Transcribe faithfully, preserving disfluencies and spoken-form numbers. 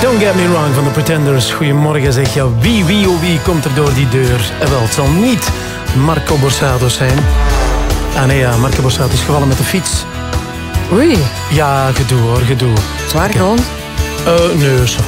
Don't Get Me Wrong van de Pretenders. Goedemorgen, zeg je. Wie, wie, oh wie komt er door die deur? En wel, het zal niet Marco Borsato zijn. Ah nee, ja, Marco Borsato is gevallen met de fiets. Oei. Ja, gedoe hoor, gedoe. Zwaar gewond? Uh, nee, zo.